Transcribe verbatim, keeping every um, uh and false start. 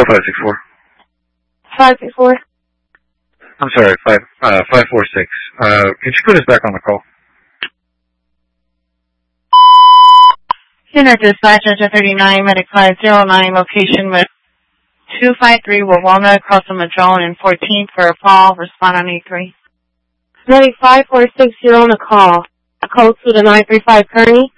five six four. five six four? I'm sorry, five, uh, five four six. Uh, could you put us back on the call? Center dispatcher to thirty-nine, medic five zero nine, location with two five three Wawona, across from Madrone and fourteenth for a fall. Respond on E three. Medic five four six, you're on a call. Code to the nine three five Kearney.